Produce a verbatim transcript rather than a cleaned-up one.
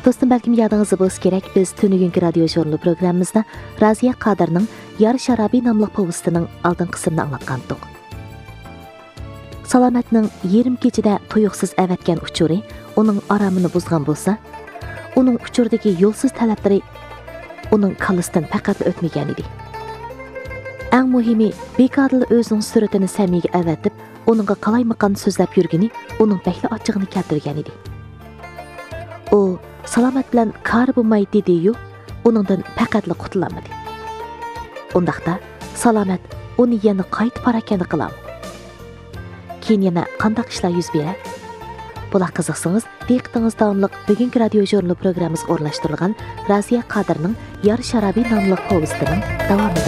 Dostum, balkim yadingizda bo'lsa kerak, biz tunugünki radio jurnali programmamizda Raziya Qadirning Yar Sharabi nomli povestining oldin qismini anglatgandik. Salomatning yarim kechida tuyuqsiz avatgan uchuri uning oromini buzgan bo'lsa, uning uchurdagi yo'lsiz talablari uning kallasidan faqat o'tmagan edi. Eng muhimi, Bekadil o'zining suratini Samiga avatib, uningga qalaymaqan so'zlab yurgani uning bakli ochig'ini keltirgan edi. U Salomat bilan kar bo'lmay dedi-yu, uningdan faqatla qutulmadi. Undaqda Salomat uni yana qaytib parakani qilam. Keyin yana qanday ishlar yuz beradi? Bular qiziqsangiz, diqqatingiz davomliq bugungi radio jurnali programmamizga o'rnashtirilgan Raziya Qadirning Yar Sharabi nomli povestining davomi